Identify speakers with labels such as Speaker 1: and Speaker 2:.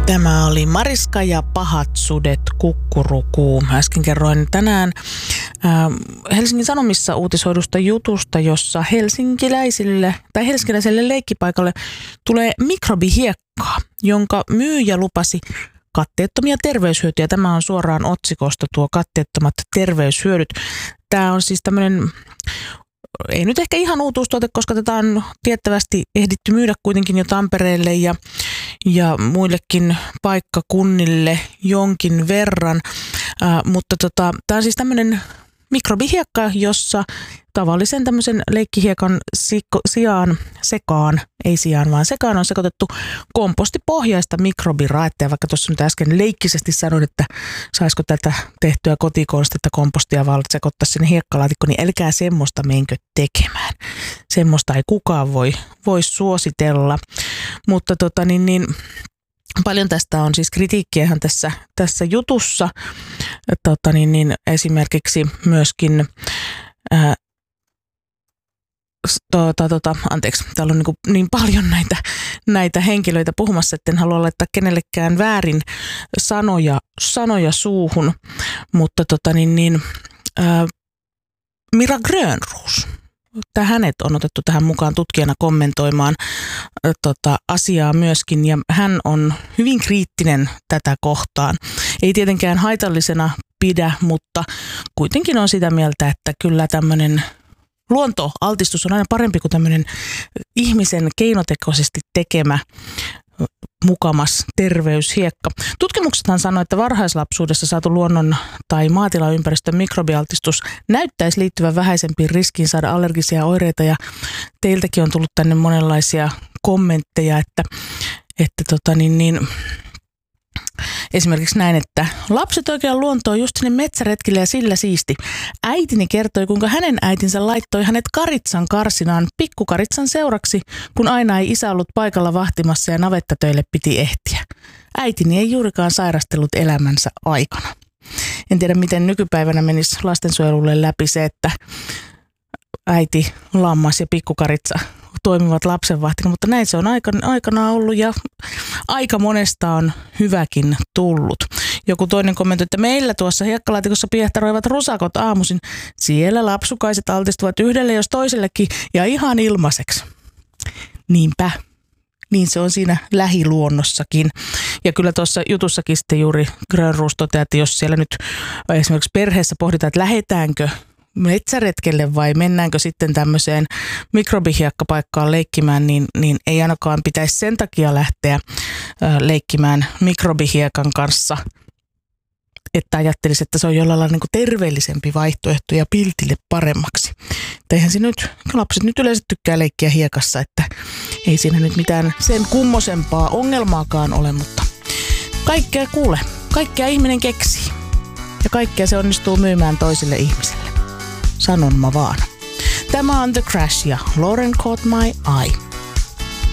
Speaker 1: Tämä oli Mariska ja pahat sudet kukkurukuu. Äsken kerroin tänään Helsingin Sanomissa uutisoidusta jutusta, jossa helsinkiläiselle leikkipaikalle tulee mikrobihiekkaa, jonka myyjä lupasi katteettomia terveyshyötyjä. Tämä on suoraan otsikosta tuo katteettomat terveyshyödyt. Tämä on siis tämmöinen, ei nyt ehkä ihan uutuustuote, koska tätä on tiettävästi ehditty myydä kuitenkin jo Tampereelle ja muillekin paikkakunnille jonkin verran. Mutta tämä on siis tämmöinen mikrobihiekka, jossa tavallisen tämmöisen leikkihiekan sekaan on sekoitettu kompostipohjaista mikrobiraettia. Vaikka tuossa nyt äsken leikkisesti sanoin, että saisiko tätä tehtyä kotikonstetta kompostia vaan sekoittaa sinne hiekkalaatikkoon, niin älkää semmoista menkö tekemään. Semmoista ei kukaan voi suositella. Mutta paljon tästä on siis kritiikkiähän tässä jutussa. Esimerkiksi myöskin täällä on niin paljon näitä henkilöitä puhumassa, että en halua laittaa kenellekään väärin sanoja suuhun, mutta Mira Grönroos. Hänet on otettu tähän mukaan tutkijana kommentoimaan asiaa myöskin, ja hän on hyvin kriittinen tätä kohtaan. Ei tietenkään haitallisena pidä, mutta kuitenkin on sitä mieltä, että kyllä tämmöinen luontoaltistus on aina parempi kuin tämmöinen ihmisen keinotekoisesti tekemä mukamas terveyshiekka. Tutkimuksethan sanoo, että varhaislapsuudessa saatu luonnon tai maatilaympäristön mikrobialtistus näyttäisi liittyvän vähäisempiin riskiin saada allergisia oireita, ja teiltäkin on tullut tänne monenlaisia kommentteja, että esimerkiksi näin, että lapset oikein luontoon just sinne metsäretkille ja sillä siisti. Äitini kertoi, kuinka hänen äitinsä laittoi hänet karitsan karsinaan pikkukaritsan seuraksi, kun aina ei isä ollut paikalla vahtimassa ja navettatöille piti ehtiä. Äitini ei juurikaan sairastellut elämänsä aikana. En tiedä, miten nykypäivänä menisi lastensuojelulle läpi se, että äiti, lammas ja pikkukaritsa toimivat lapsenvahtina, mutta näin se on aikanaan ollut ja aika monesta on hyväkin tullut. Joku toinen kommentoi, että meillä tuossa hiekkalaatikossa piehtaroivat rusakot aamuisin. Siellä lapsukaiset altistuvat yhdelle jos toisellekin ja ihan ilmaiseksi. Niinpä. Niin se on siinä lähiluonnossakin. Ja kyllä tuossa jutussakin sitten juuri Grönroos toteaa, että jos siellä nyt esimerkiksi perheessä pohditaan, että lähdetäänkö metsäretkelle vai mennäänkö sitten tämmöiseen mikrobihiekkapaikkaan leikkimään, niin ei ainakaan pitäisi sen takia lähteä leikkimään mikrobihiekan kanssa, että ajattelisi, että se on jollain lailla niin kuin terveellisempi vaihtoehto ja piltille paremmaksi. Eihän lapset nyt yleensä tykkää leikkiä hiekassa, että ei siinä nyt mitään sen kummosempaa ongelmaakaan ole, mutta kaikkea ihminen keksii ja kaikkea se onnistuu myymään toisille ihmisille. Sanon mä vaan. Tämä on The Crash ja Lauren Caught My Eye.